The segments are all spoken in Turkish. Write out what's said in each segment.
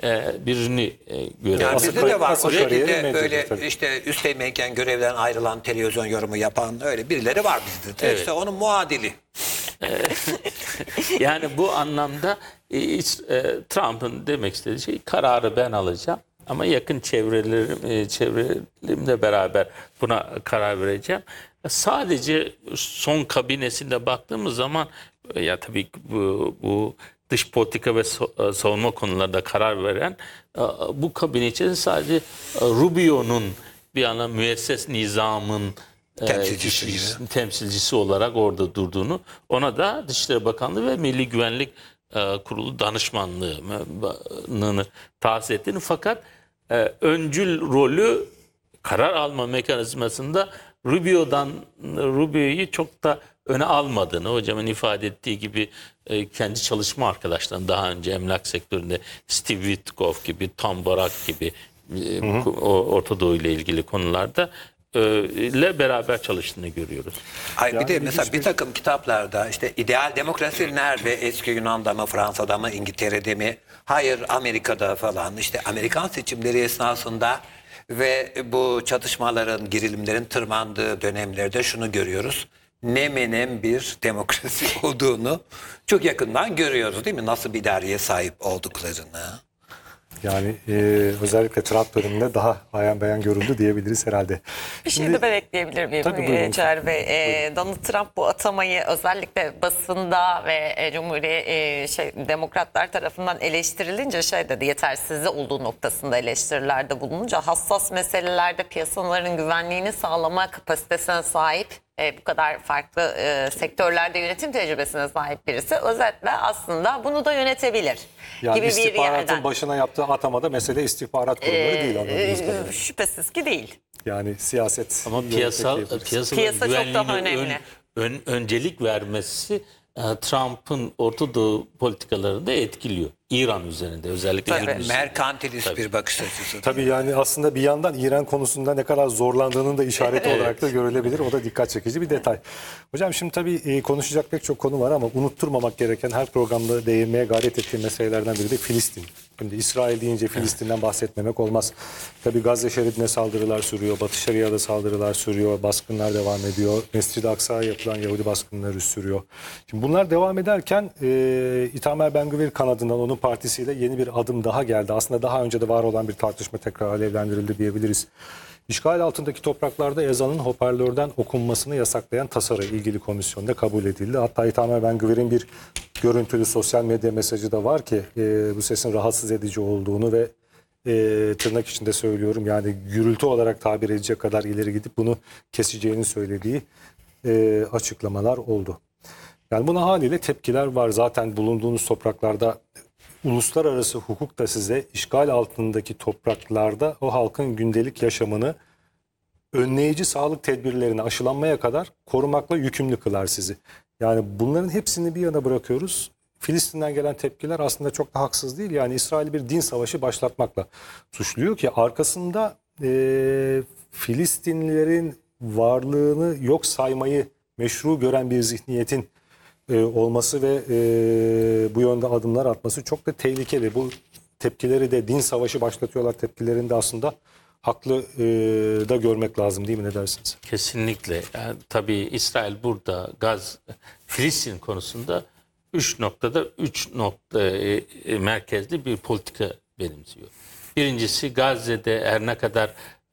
birini görüyoruz. Yani bizde de var. O kariyeri şekilde mevcut böyle tabii. işte üsteğmenken görevden ayrılan, televizyon yorumu yapan öyle birileri var bizde de. Evet. İşte onun muadili. Yani bu anlamda Trump'ın demek istediği şey, kararı ben alacağım ama yakın çevrelerimle beraber buna karar vereceğim. Sadece son kabinesinde baktığımız zaman ya tabii bu dış politika ve savunma konularında karar veren bu kabine içerisinde sadece Rubio'nun bir ana müesses nizamın temsilcisi olarak orada durduğunu, ona da Dışişleri Bakanlığı ve Milli Güvenlik Kurulu danışmanlığını tahsis ettiğini, fakat öncül rolü karar alma mekanizmasında Rubio'yu çok da öne almadığını, hocamın ifade ettiği gibi kendi çalışma arkadaşlarının daha önce emlak sektöründe Steve Witkoff gibi, Tom Barak gibi Orta Doğu ile ilgili konularda ile beraber çalıştığını görüyoruz. Ay bir de mesela bir takım kitaplarda işte ideal demokrasi nerede? Eski Yunan'da mı, Fransa'da mı, İngiltere'de mi? Hayır, Amerika'da falan. İşte Amerikan seçimleri esnasında ve bu çatışmaların, gerilimlerin tırmandığı dönemlerde şunu görüyoruz. Ne menem bir demokrasi olduğunu çok yakından görüyoruz, değil mi? Nasıl bir idareye sahip olduklarını. Yani özellikle Trump döneminde daha ayan beyan görüldü diyebiliriz herhalde. Bir şey de ben ekleyebilir miyim? Tabii, buyurun. Çağrı Bey, Donald Trump bu atamayı özellikle basında ve demokratlar tarafından eleştirilince şey dedi, yetersizliği olduğu noktasında eleştirilerde bulununca, hassas meselelerde piyasaların güvenliğini sağlama kapasitesine sahip, bu kadar farklı sektörlerde yönetim tecrübesine sahip birisi özetle aslında bunu da yönetebilir Yani gibi bir istihbaratın yerden. başına yaptığı atamada mesele istihbarat kurumları değil anladığınız kadarıyla. Şüphesiz ki değil. Yani siyaset. Ama piyasanın Piyasa çok daha güvenliğine önemli. öncelik vermesi Trump'ın Orta Doğu politikalarını da etkiliyor. İran üzerinde özellikle. Tabii. Gürcistan. Merkantilist bir bakış açısı. Tabii yani aslında bir yandan İran konusunda ne kadar zorlandığının da işareti olarak da görülebilir. O da dikkat çekici bir detay. Hocam şimdi tabii konuşacak pek çok konu var ama unutturmamak gereken, her programda değinmeye gayret ettiğim meselelerden biri de Filistin. Şimdi İsrail deyince Filistin'den bahsetmemek olmaz. Tabii Gazze şeridine saldırılar sürüyor, Batı Şeria'da saldırılar sürüyor, baskınlar devam ediyor. Mescid-i Aksa'ya yapılan Yahudi baskınları sürüyor. Şimdi bunlar devam ederken Itamar Ben-Gvir kanadından, onun partisiyle yeni bir adım daha geldi. Aslında daha önce de var olan bir tartışma tekrar alevlendirildi diyebiliriz. İşgal altındaki topraklarda ezanın hoparlörden okunmasını yasaklayan tasarı ilgili komisyonda kabul edildi. Hatta Itamar Ben-Gvir'in bir görüntülü sosyal medya mesajı da var ki bu sesin rahatsız edici olduğunu ve tırnak içinde söylüyorum, yani gürültü olarak tabir edecek kadar ileri gidip bunu keseceğini söylediği açıklamalar oldu. Yani buna haliyle tepkiler var. Zaten bulunduğunuz topraklarda uluslararası hukuk da size işgal altındaki topraklarda o halkın gündelik yaşamını önleyici sağlık tedbirlerini aşılanmaya kadar korumakla yükümlü kılar sizi. Yani bunların hepsini bir yana bırakıyoruz. Filistin'den gelen tepkiler aslında çok da haksız değil. Yani İsrail bir din savaşı başlatmakla suçluyor ki arkasında Filistinlilerin varlığını yok saymayı meşru gören bir zihniyetin olması ve bu yönde adımlar atması çok da tehlikeli. Bu tepkileri de din savaşı başlatıyorlar tepkilerini de aslında haklı da görmek lazım, değil mi, ne dersiniz? Kesinlikle. Yani, tabii İsrail burada Filistin konusunda 3 nokta merkezli bir politika benimsiyor. Birincisi, Gazze'de her ne kadar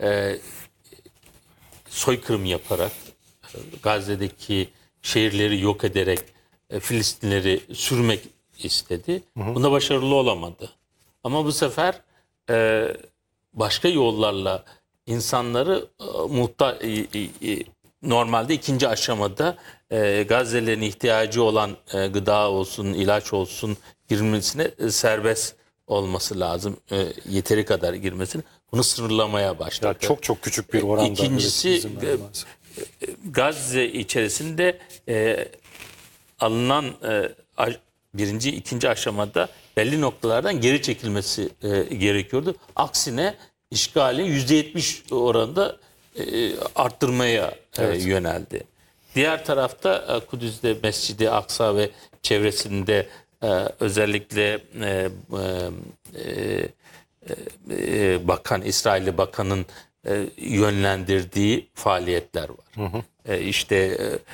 soykırım yaparak, Gazze'deki şehirleri yok ederek Filistinleri sürmek istedi. Bunda başarılı olamadı. Ama bu sefer başka yollarla insanları normalde ikinci aşamada Gazze'lerin ihtiyacı olan gıda olsun, ilaç olsun girmesine serbest olması lazım. Yeteri kadar girmesini. Bunu sınırlamaya başladı. Ya çok küçük bir oranda. İkincisi, Gazze içerisinde alınan birinci, ikinci aşamada belli noktalardan geri çekilmesi gerekiyordu. Aksine işgalin %70 oranında arttırmaya yöneldi. Diğer tarafta Kudüs'te Mescid-i Aksa ve çevresinde özellikle bakan, İsrailli bakanın yönlendirdiği faaliyetler var. İşte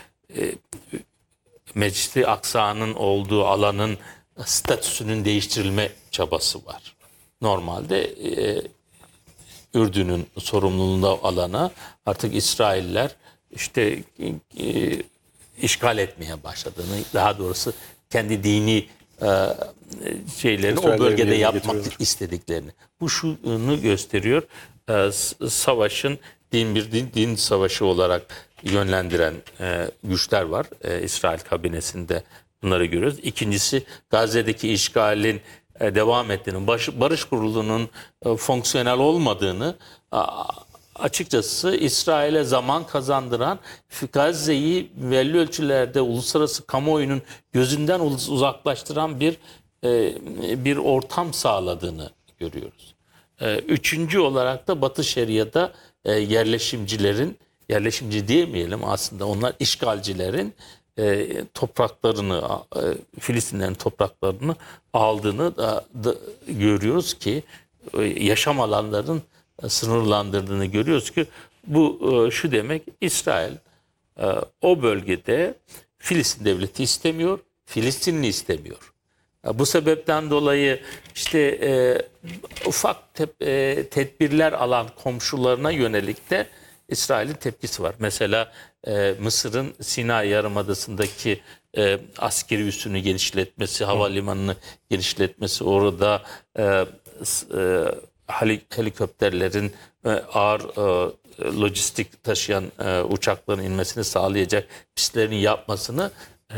Mescid-i Aksa'nın olduğu alanın statüsünün değiştirilme çabası var. Normalde Ürdün'ün sorumluluğunda alana artık İsrailler işte işgal etmeye başladığını, daha doğrusu kendi dini şeylerini o Ritüellerini bölgede yerine yapmak getiriyorlar. istediklerini. Bu şunu gösteriyor. Savaşın din savaşı olarak yönlendiren güçler var. İsrail kabinesinde bunları görüyoruz. İkincisi, Gazze'deki işgalin devam ettiğini, Barış Kurulu'nun fonksiyonel olmadığını, açıkçası İsrail'e zaman kazandıran, Gazze'yi belli ölçülerde uluslararası kamuoyunun gözünden uzaklaştıran bir ortam sağladığını görüyoruz. Üçüncü olarak da Batı Şeria'da yerleşimcilerin, yerleşimci diyemeyelim aslında, onlar işgalcilerin topraklarını, Filistinlerin topraklarını aldığını da görüyoruz ki, yaşam alanlarının sınırlandırdığını görüyoruz ki, bu şu demek: İsrail o bölgede Filistin devleti istemiyor, Filistinli istemiyor. Bu sebepten dolayı işte ufak tedbirler alan komşularına yönelik de İsrail'in tepkisi var. Mesela Mısır'ın Sinay Yarımadası'ndaki askeri üssünü genişletmesi, havalimanını genişletmesi, orada helikopterlerin ağır lojistik taşıyan uçakların inmesini sağlayacak pistlerin yapmasını,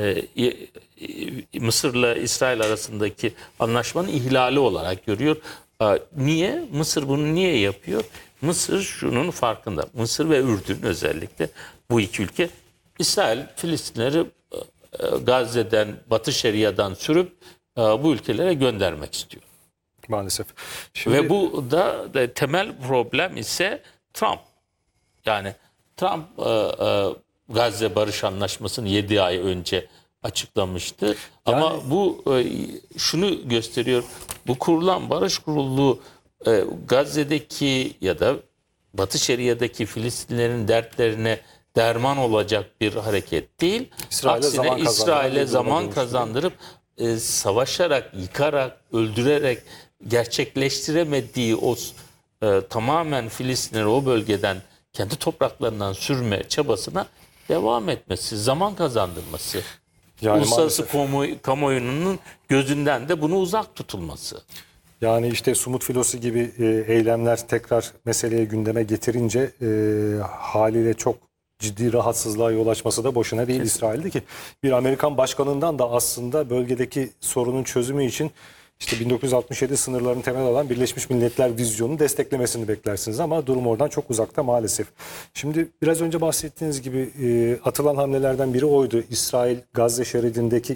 Mısır'la İsrail arasındaki anlaşmanın ihlali olarak görüyor. Niye? Mısır bunu niye yapıyor? Mısır şunun farkında. Mısır ve Ürdün, özellikle bu iki ülke, İsrail Filistinleri Gazze'den, Batı Şeria'dan sürüp bu ülkelere göndermek istiyor. Maalesef. Şimdi, Ve bu da temel problem ise Trump. Yani Trump Gazze Barış Anlaşması'nı 7 ay önce açıklamıştı. Ama bu şunu gösteriyor: bu kurulan Barış Kurulu Gazze'deki ya da Batı Şeria'daki Filistinlerin dertlerine derman olacak bir hareket değil. Aksine İsrail'e zaman kazandırıp savaşarak, yıkarak, öldürerek gerçekleştiremediği o tamamen Filistinleri o bölgeden, kendi topraklarından sürme çabasına devam etmesi, zaman kazandırması. Yani Uluslararası kamuoyunun gözünden de bunu uzak tutulması. Yani işte Sumut Filosu gibi eylemler tekrar meseleye gündeme getirince haliyle çok ciddi rahatsızlığa yol açması da boşuna değil İsrail'de, ki bir Amerikan başkanından da aslında bölgedeki sorunun çözümü için işte 1967 sınırlarını temel alan Birleşmiş Milletler vizyonunu desteklemesini beklersiniz, ama durum oradan çok uzakta maalesef. Şimdi biraz önce bahsettiğiniz gibi atılan hamlelerden biri oydu. İsrail Gazze şeridindeki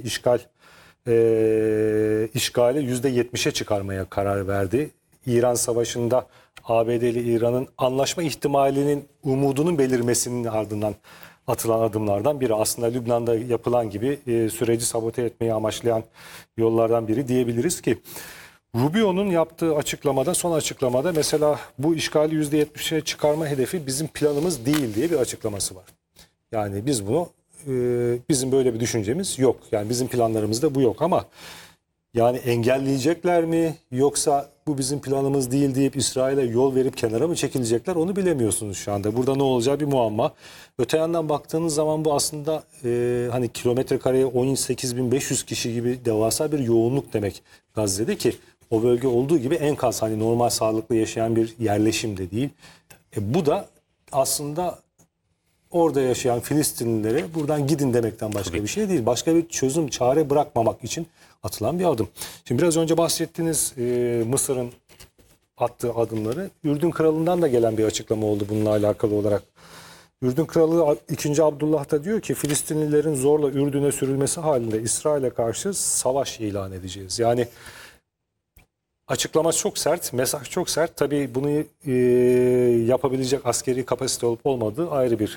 işgali %70'e çıkarmaya karar verdi. İran Savaşı'nda ABD'li İran'ın anlaşma ihtimalinin umudunun belirmesinin ardından atılan adımlardan biri. Aslında Lübnan'da yapılan gibi süreci sabote etmeyi amaçlayan yollardan biri diyebiliriz ki, Rubio'nun yaptığı açıklamada, son açıklamada mesela bu işgali %70'e çıkarma hedefi bizim planımız değil diye bir açıklaması var. Yani biz bunu, bizim böyle bir düşüncemiz yok. Yani bizim planlarımızda bu yok, ama yani engelleyecekler mi, yoksa bu bizim planımız değil deyip İsrail'e yol verip kenara mı çekilecekler, onu bilemiyorsunuz şu anda. Burada ne olacağı bir muamma. Öte yandan baktığınız zaman bu aslında hani kilometre kareye 18.500 kişi gibi devasa bir yoğunluk demek Gazze'de, ki o bölge olduğu gibi enkaz, hani normal sağlıklı yaşayan bir yerleşim de değil. Bu da aslında orada yaşayan Filistinlilere buradan gidin demekten başka bir şey değil. Başka bir çözüm, çare bırakmamak için atılan bir adım. Şimdi biraz önce bahsettiğiniz Mısır'ın attığı adımları, Ürdün Kralı'ndan da gelen bir açıklama oldu bununla alakalı olarak. Ürdün Kralı 2. Abdullah da diyor ki, Filistinlilerin zorla Ürdün'e sürülmesi halinde İsrail'e karşı savaş ilan edeceğiz. Yani açıklama çok sert, mesaj çok sert. Tabii bunu yapabilecek askeri kapasite olup olmadığı ayrı bir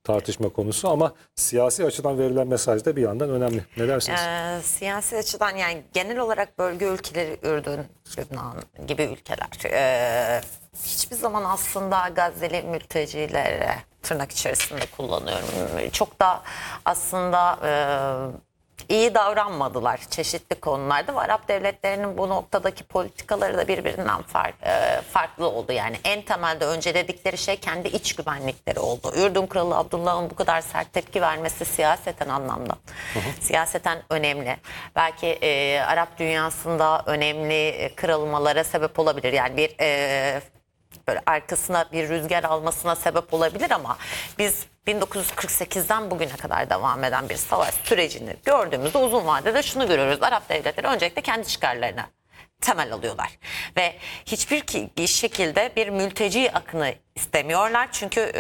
tartışma konusu ama siyasi açıdan verilen mesaj da bir yandan önemli. Ne dersiniz? Siyasi açıdan yani genel olarak bölge ülkeleri, Ürdün, Lübnan gibi ülkeler hiçbir zaman aslında Gazze'li mültecilere tırnak içerisinde kullanıyorum. Çok da aslında iyi davranmadılar çeşitli konularda ve Arap devletlerinin bu noktadaki politikaları da birbirinden farklı oldu. Yani en temelde önceledikleri şey kendi iç güvenlikleri oldu. Ürdün Kralı Abdullah'ın bu kadar sert tepki vermesi siyaseten anlamda. Siyaseten önemli. Belki Arap dünyasında önemli kırılmalara sebep olabilir. Yani bir böyle arkasına bir rüzgar almasına sebep olabilir ama biz 1948'den bugüne kadar devam eden bir savaş sürecini gördüğümüzde uzun vadede şunu görüyoruz. Arap devletleri öncelikle kendi çıkarlarına temel alıyorlar. Ve hiçbir şekilde bir mülteci akını istemiyorlar. Çünkü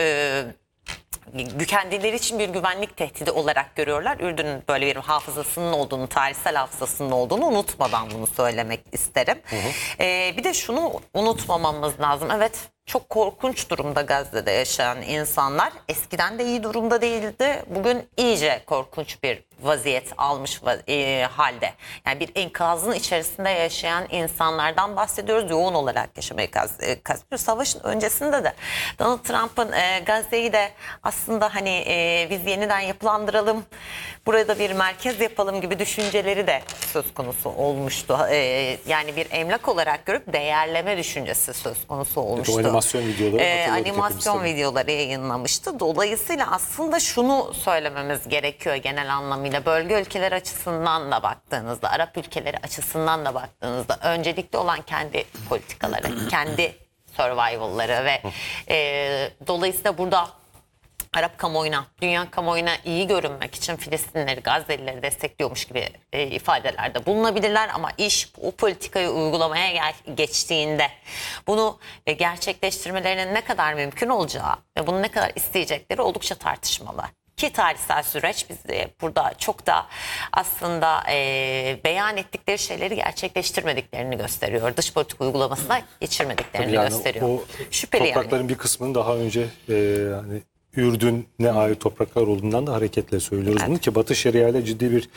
kendileri için bir güvenlik tehdidi olarak görüyorlar. Ürdün'ün böyle bir hafızasının olduğunu, tarihsel hafızasının olduğunu unutmadan bunu söylemek isterim. Bir de şunu unutmamamız lazım. Evet, çok korkunç durumda Gazze'de yaşayan insanlar. Eskiden de iyi durumda değildi. Bugün iyice korkunç bir vaziyet almış halde. Yani bir enkazın içerisinde yaşayan insanlardan bahsediyoruz. Yoğun olarak yaşamayı kastediyoruz. Savaşın öncesinde de Donald Trump'ın Gazze'yi de aslında hani biz yeniden yapılandıralım, burada bir merkez yapalım gibi düşünceleri de söz konusu olmuştu. Yani bir emlak olarak görüp değerleme düşüncesi söz konusu olmuştu. Evet, animasyon videoları animasyon videoları yayınlamıştı. Dolayısıyla aslında şunu söylememiz gerekiyor genel anlamıyla. Bölge ülkeleri açısından da baktığınızda, Arap ülkeleri açısından da baktığınızda öncelikli olan kendi politikaları, kendi survival'ları ve dolayısıyla burada Arap kamuoyuna, dünya kamuoyuna iyi görünmek için Filistinlileri, Gazze'lileri destekliyormuş gibi ifadelerde bulunabilirler ama iş o politikayı uygulamaya geçtiğinde bunu gerçekleştirmelerinin ne kadar mümkün olacağı ve bunu ne kadar isteyecekleri oldukça tartışmalı. Ki tarihsel süreç bizi burada çok da aslında beyan ettikleri şeyleri gerçekleştirmediklerini gösteriyor. Dış politika uygulamasına geçirmediklerini yani gösteriyor. O Şüpheli toprakların yani. bir kısmının daha önce hani Ürdün'e ait topraklar olduğundan da hareketle söylüyoruz bunu ki Batı Şeria ile ciddi bir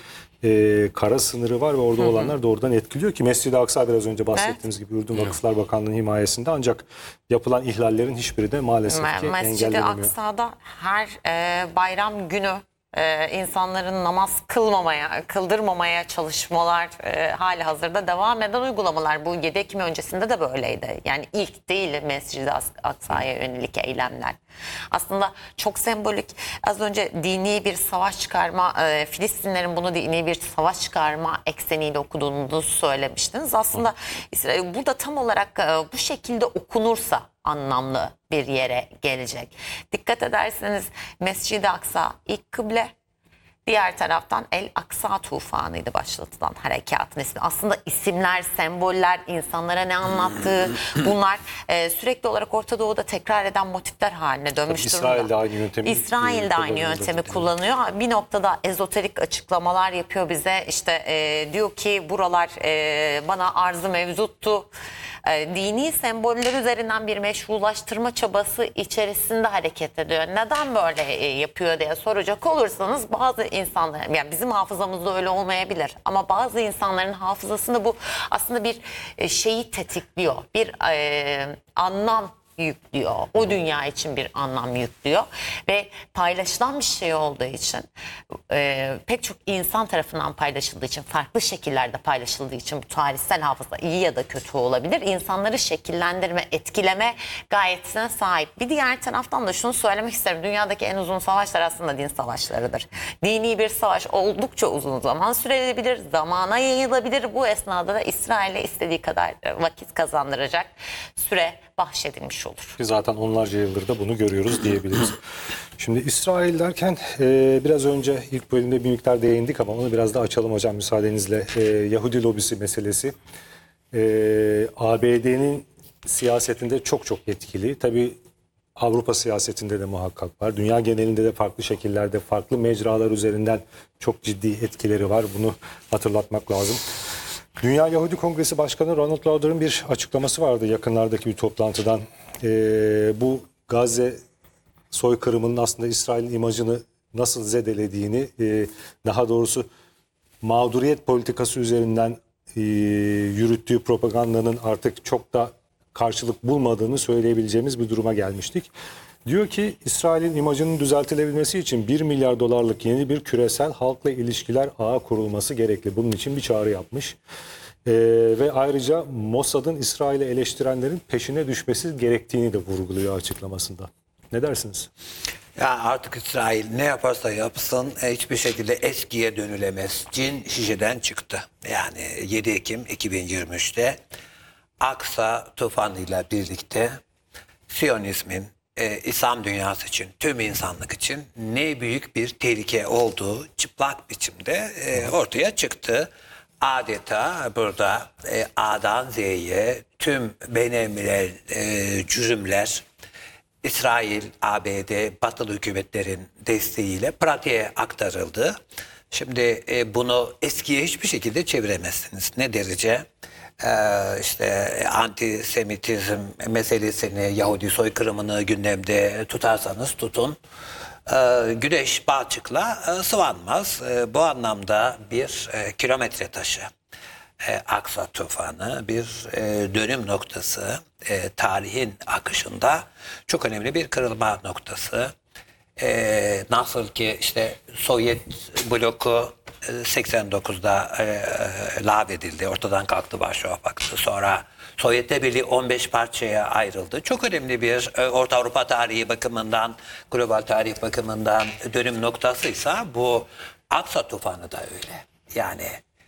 kara sınırı var ve orada olanlar doğrudan etkiliyor ki Mescid-i Aksa biraz önce bahsettiğimiz gibi Ürdün Vakıflar Bakanlığı'nın himayesinde ancak yapılan ihlallerin hiçbiri de maalesef ki Mescid-i engellenemiyor. Aksa'da her bayram günü insanların namaz kıldırmamaya çalışmalar hali hazırda devam eden uygulamalar. Bu 7 Ekim öncesinde de böyleydi. Yani ilk değil Mescid-i Aksa'ya yönelik eylemler. Aslında çok sembolik. Az önce dini bir savaş çıkarma, Filistinlerin bunu dini bir savaş çıkarma ekseniyle okuduğunu söylemiştiniz. Aslında burada tam olarak bu şekilde okunursa anlamlı bir yere gelecek. Dikkat ederseniz Mescid-i Aksa ilk kıble, diğer taraftan El Aksa tufanıydı başlatılan harekatın ismi. Aslında isimler, semboller, insanlara ne anlattığı bunlar sürekli olarak Orta Doğu'da tekrar eden motifler haline dönmüş durumda. İsrail de aynı yöntemi İsrail de aynı yöntemi kullanıyor. Bir noktada ezoterik açıklamalar yapıyor bize. İşte diyor ki buralar bana arzı mevzuttu. Dini semboller üzerinden bir meşrulaştırma çabası içerisinde hareket ediyor. Neden böyle yapıyor diye soracak olursanız bazı insanlar, yani bizim hafızamızda öyle olmayabilir ama bazı insanların hafızasında bu aslında bir şeyi tetikliyor. Bir anlam yüklüyor. O dünya için bir anlam yüklüyor ve paylaşılan bir şey olduğu için pek çok insan tarafından paylaşıldığı için, farklı şekillerde paylaşıldığı için bu tarihsel hafıza iyi ya da kötü olabilir. İnsanları şekillendirme, etkileme gayetine sahip. Bir diğer taraftan da şunu söylemek isterim. Dünyadaki en uzun savaşlar aslında din savaşlarıdır. Dini bir savaş oldukça uzun zaman sürebilir, zamana yayılabilir. Bu esnada da İsrail'e istediği kadar vakit kazandıracak süre bahşedilmiş olur. Ki zaten onlarca yıldır da bunu görüyoruz diyebiliriz. Şimdi İsrail derken biraz önce ilk bölümde bir miktar değindik ama onu biraz daha açalım hocam müsaadenizle. Yahudi lobisi meselesi. ABD'nin siyasetinde çok çok etkili. Tabii Avrupa siyasetinde de muhakkak var. Dünya genelinde de farklı şekillerde, farklı mecralar üzerinden çok ciddi etkileri var. Bunu hatırlatmak lazım. Dünya Yahudi Kongresi Başkanı Ronald Lauder'ın bir açıklaması vardı yakınlardaki bir toplantıdan. Bu Gazze soykırımının aslında İsrail'in imajını nasıl zedelediğini, daha doğrusu mağduriyet politikası üzerinden yürüttüğü propagandanın artık çok da karşılık bulmadığını söyleyebileceğimiz bir duruma gelmiştik. Diyor ki İsrail'in imajının düzeltilebilmesi için 1 milyar dolarlık yeni bir küresel halkla ilişkiler ağı kurulması gerekli. Bunun için bir çağrı yapmış. Ve ayrıca Mossad'ın İsrail'i eleştirenlerin peşine düşmesi gerektiğini de vurguluyor açıklamasında. Ne dersiniz? Ya artık İsrail ne yaparsa yapsın hiçbir şekilde eskiye dönülemez. Cin şişeden çıktı. Yani 7 Ekim 2023'te Aksa tufanıyla birlikte Siyonizmin İslam dünyası için, tüm insanlık için ne büyük bir tehlike olduğu çıplak biçimde ortaya çıktı. Adeta burada A'dan Z'ye tüm beynelmiler, cürümler, İsrail, ABD, Batılı hükümetlerin desteğiyle pratiğe aktarıldı. Şimdi bunu eskiye hiçbir şekilde çeviremezsiniz. Ne derece işte antisemitizm meselesini, Yahudi soykırımını gündemde tutarsanız tutun, güneş balçıkla sıvanmaz. Bu anlamda bir kilometre taşı. Aksa tufanı bir dönüm noktası, tarihin akışında çok önemli bir kırılma noktası. Nasıl ki işte Sovyet bloku 89'da lağvedildi, ortadan kalktı Varşova Paktı. Sonra Sovyetler Birliği 15 parçaya ayrıldı. Çok önemli bir Orta Avrupa tarihi bakımından, global tarih bakımından dönüm noktasıysa bu Aksa tufanı da öyle. Yani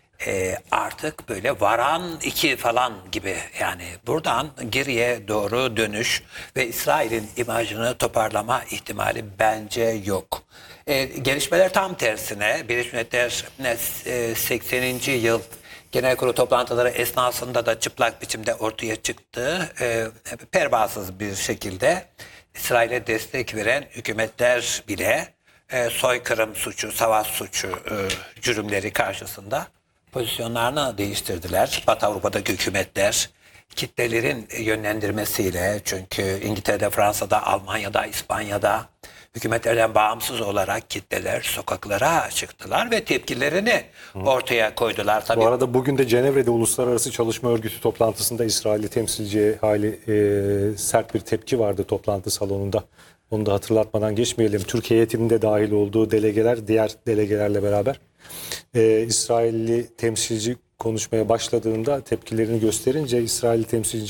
artık böyle varan iki falan gibi, yani buradan geriye doğru dönüş ve İsrail'in imajını toparlama ihtimali bence yok. Gelişmeler tam tersine. Birleşmiş Milletler 80. yıl Genel Kurulu toplantıları esnasında da çıplak biçimde ortaya çıktı. Pervasız bir şekilde İsrail'e destek veren hükümetler bile soykırım suçu, savaş suçu cürümleri karşısında pozisyonlarını değiştirdiler. Batı Avrupa'daki hükümetler kitlelerin yönlendirmesiyle, çünkü İngiltere'de, Fransa'da, Almanya'da, İspanya'da hükümetlerden bağımsız olarak kitleler sokaklara çıktılar ve tepkilerini ortaya koydular. Tabii Bu arada bugün de Cenevre'de Uluslararası Çalışma Örgütü toplantısında İsrailli temsilciye sert bir tepki vardı toplantı salonunda. Onu da hatırlatmadan geçmeyelim. Türkiye heyetinin de dahil olduğu delegeler diğer delegelerle beraber İsrailli temsilci konuşmaya başladığında tepkilerini gösterince İsrailli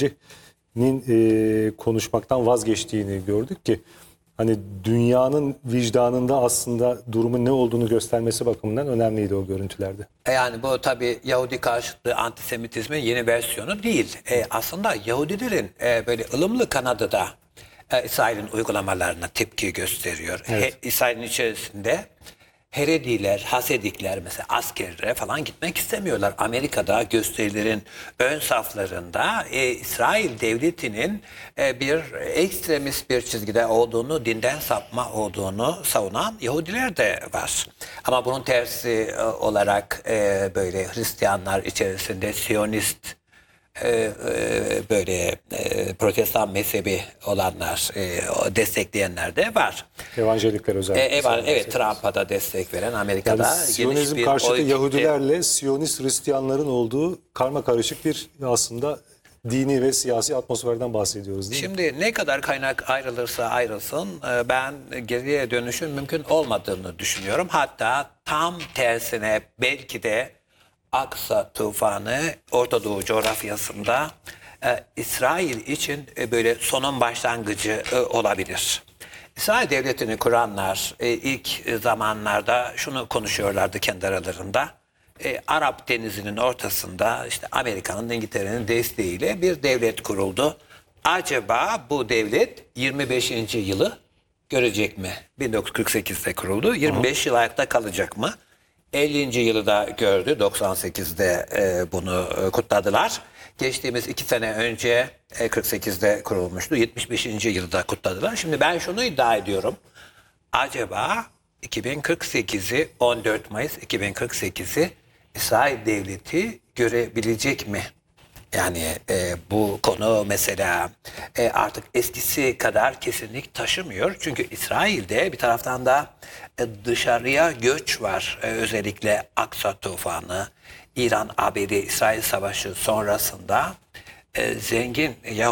temsilcinin konuşmaktan vazgeçtiğini gördük ki hani dünyanın vicdanında aslında durumun ne olduğunu göstermesi bakımından önemliydi o görüntülerde. Yani bu tabii Yahudi karşıtı antisemitizmin yeni versiyonu değil. Aslında Yahudilerin böyle ılımlı kanadı da İsrail'in uygulamalarına tepki gösteriyor. Evet. İsrail'in içerisinde Herediler, Hasedikler mesela askerlere falan gitmek istemiyorlar. Amerika'da gösterilerin ön saflarında İsrail devletinin bir ekstremist bir çizgide olduğunu, dinden sapma olduğunu savunan Yahudiler de var. Ama bunun tersi olarak böyle Hristiyanlar içerisinde Siyonist böyle protestan mezhebi olanlar, destekleyenler de var. Evangelikler özellikle. Evet, Trump'a da destek veren Amerika'da Yani Siyonizm karşıtı Yahudilerle Siyonist Hristiyanların olduğu karma karışık bir aslında dini ve siyasi atmosferden bahsediyoruz değil mi? Şimdi ne kadar kaynak ayrılırsa ayrılsın ben geriye dönüşün mümkün olmadığını düşünüyorum. Hatta tam tersine belki de Aksa tufanı Orta Doğu coğrafyasında İsrail için böyle sonun başlangıcı olabilir. İsrail devletini kuranlar ilk zamanlarda şunu konuşuyorlardı kendi aralarında. Arap Denizi'nin ortasında işte Amerika'nın, İngiltere'nin desteğiyle bir devlet kuruldu. Acaba bu devlet 25. yılı görecek mi? 1948'de kuruldu. 25 yıl ayakta kalacak mı? 50. yılı da gördü. 98'de bunu kutladılar. Geçtiğimiz 2 sene önce 48'de kurulmuştu. 75. yılı da kutladılar. Şimdi ben şunu iddia ediyorum. Acaba 2048'i, 14 Mayıs 2048'i İsrail devleti görebilecek mi? Yani bu konu mesela artık eskisi kadar kesinlik taşımıyor. Çünkü İsrail'de bir taraftan da dışarıya göç var. Özellikle Aksa tufanı, İran-ABD-İsrail savaşı sonrasında zengin